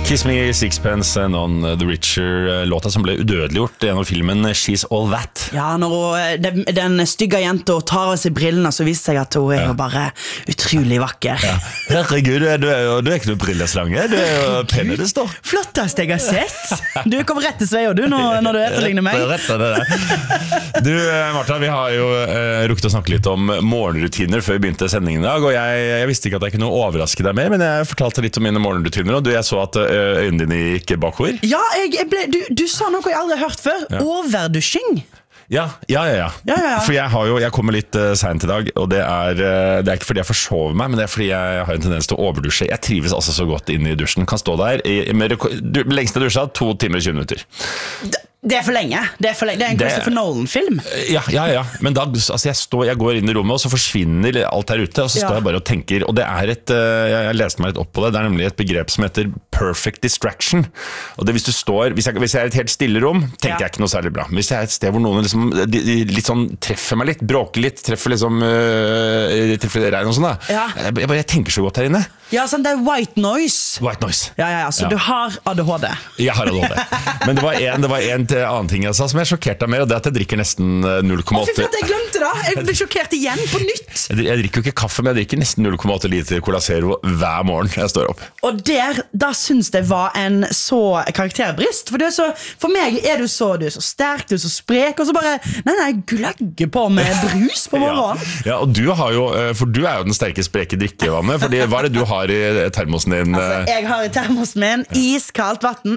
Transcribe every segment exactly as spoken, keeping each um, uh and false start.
Kiss Me Sixpence and On The Richer, låta som ble udødeliggjort gjennom filmen She's All That. Ja, når den, den stygge jenta tar av seg brillene, så viser seg at hun er jo bare utrolig vakker. Ja. Herregud, du er, du, er jo, du er ikke noe brilleslange, du er jo penere det står. Flottest jeg har sett. Du kom rett til Sveio, du, når, når du etterligner meg. Rett, rett, det du, Martha, vi har jo uh, rukket å snakke litt om morgenrutiner før vi begynte sendingen i dag, og jeg, jeg visste ikke at jeg kunne overraske deg mer, men jeg fortalte litt om mine morgenrutiner, og du, jeg så at uh, øynene dine gikk bakover. Ja, jeg, jeg ble, du, du sa noe jeg aldri har hørt før. Ja. Overdusjing. Ja, ja, ja, ja. ja, ja, ja. For jeg, har jo, jeg kommer litt uh, sent i dag, og det er, uh, det er ikke fordi jeg forsover meg, men det er fordi jeg har en tendens til å overdusje. Jeg trives altså så godt inne i dusjen. Kan stå der i, med, du, lengste dusja, to timer og tjue minutter. D Det er for lenge. Det er, for lenge. Det er en Christopher Nolan-film. Ja, ja, ja. Men da, altså jeg, står, jeg går inn i rommet, og så forsvinner alt her ute, og så står ja. jeg bare og tenker. Og det er et, jeg, jeg leste meg litt opp på det, det er nemlig et begrep som heter perfect distraction. Og det hvis du står, hvis jeg, hvis jeg er i et helt stille rom, tenker ja. jeg ikke noe særlig bra. Hvis jeg er et sted hvor noen liksom, de, de, litt sånn treffer meg litt, bråker litt, treffer liksom, uh, treffer regn og sånn da. Ja. Jeg, jeg, bare, jeg tenker så godt her inne. Ja, sånn, det er white noise. White noise. Ja, ja, ja, så ja. du har A D H D. Jeg har A D H D. Men det var en, det var en til annen ting jeg sa som jeg sjokkerte meg med, og det er at jeg drikker nesten null komma åtte. Å, fy faen, jeg glemte det! Jeg ble sjokkert igjen på nytt. Jeg, jeg drikker jo ikke kaffe, men jeg drikker nesten null komma åtte liter Cola Zero hver morgen jeg står opp. Og der, da synes det var en så karakterbrist, for, du er så, for meg er du så, du er så sterk, du er så sprek, og så bare, nei, nei, gløgger på med brus på morgenen. Ja, ja, og du har jo, for du er jo den sterke spreke drikkevannet, fordi hva er det du har i termosen din? Altså, jeg har i termosen min iskaldt vatten,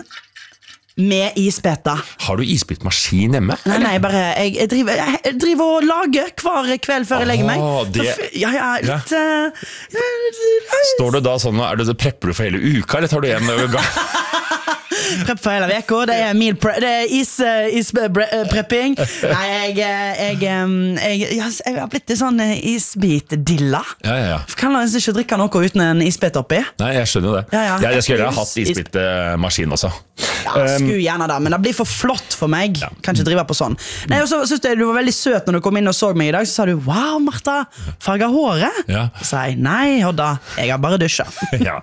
med isbeta. Har du isbitmaskin hjemme? Nei, nei, bare jeg, jeg, driver, jeg driver og lager hver kveld før jeg legger meg. Åh, det... Ja, ja, litt... Ja. Uh, Står du da sånn, er det, prepper du for hele uka, eller tar du en gang? Prepp for hele veka, det er meal pre det er is, uh, is prepping. Nei, jeg, jeg, jeg, jeg, jeg har blitt en sånn isbitdilla. Ja, ja, ja. Kan man ikke drikke noe uten en isbit oppi? Nei, jeg skjønner det. Ja, ja. Jeg, jeg skulle gjerne ha hatt isbitmaskin også. Ja, skulle gjerne da, men det blir for flott for meg. Ja. Kan ikke drive på sånn. Nei, og så synes jeg du var veldig søt når du kom inn og så meg i dag. Så sa du, wow, Martha, farget håret. Ja. Så sa jeg, nei, Hodda, jeg har bare dusja. Ja.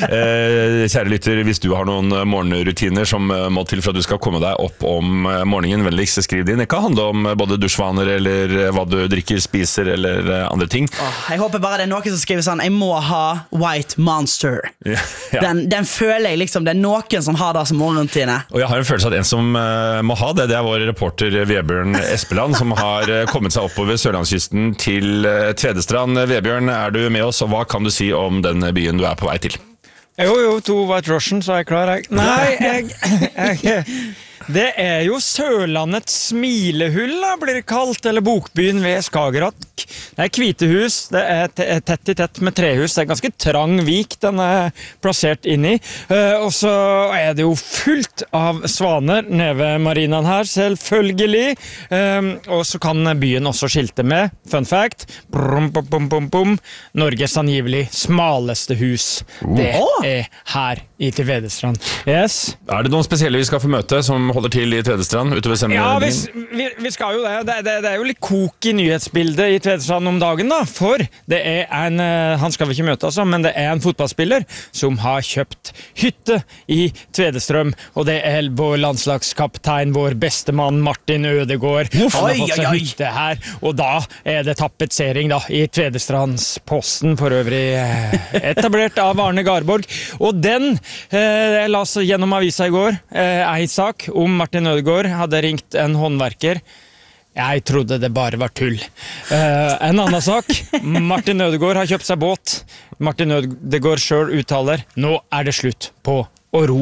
eh, Kjære lytter, hvis du har noen morgenrutiner som må til for at du skal komme deg opp om morgenen, vennligst skriv din. Det kan handle om både dusjvaner eller hva du drikker, spiser eller andre ting. Åh, jeg håper bare det er noen som skriver sånn, jeg må ha White Monster. Ja. Ja. Den, den føler jeg liksom, det er noen som har det som morgen. Og jeg har en følelse at en som uh, må ha det, det er vår reporter Vebjørn Espeland, som har uh, kommet seg oppover Sørlandskysten til uh, Tvedestrand. Vebjørn, er du med oss, og hva kan du si om den byen du er på vei til? Jo, jo, to White Russian, så er jeg klar. Jeg. Nei, jeg... jeg det er jo Sørlandets smilehull, da, blir det kalt, eller Bokbyen ved Skagerrak. Det er Kvitehus, det er tett i tett med trehus, det er ganske trang vik den er plassert inn i. Uh, og så er det jo fullt av svaner nede ved marinaen her, selvfølgelig. Um, og så kan byen også skilte med, fun fact, brum, bum, bum, bum, bum, Norges angivelig smaleste hus. Det er her i Tvedestrand. Yes. Er det noen spesielle vi skal få møte som holder til i Tvedestrand utover sendingen? Ja, vi, vi, vi skal jo det. Det, det. det er jo litt kok i nyhetsbildet i Tvedestrand om dagen, da. For det er en, han skal vi ikke møte altså, men det er en fotballspiller som har kjøpt hytte i Tvedestrøm, og det er vår landslagskaptein, vår beste mann Martin Ødegaard. Han har fått seg hytte her, og da er det tapetsering da, i Tvedestrandsposten, for øvrig etablert av Arne Garborg. Og den, eh, jeg las gjennom avisa i går, eh, en sak om Martin Ødegaard hadde ringt en håndverker. Jeg trodde det bare var tull. Uh, en annen sak. Martin Ødegaard har kjøpt seg båt. Martin Ødegaard selv uttaler, nå er det slutt på å ro.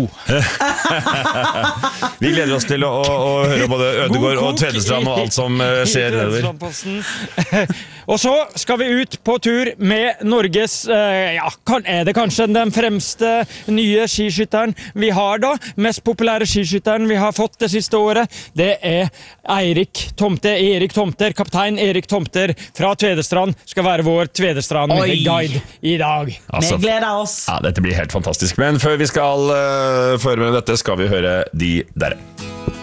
Vi gleder oss til å, å, å høre både Ødegaard og Tvedestrand og alt som uh, skjer nedover. Og så skal vi ut på tur med Norges, uh, ja, kan, er det kanskje den fremste nye skiskytteren vi har da, mest populære skiskytteren vi har fått det siste året. Det er Eirik Tomter, Erik Tomter, kaptein Erik Tomter fra Tvedestrand, skal være vår Tvedestrand-guide i dag. Altså, vi gleder oss. Ja, dette blir helt fantastisk. Men før vi skal uh, få høre med dette, skal vi høre De Derre.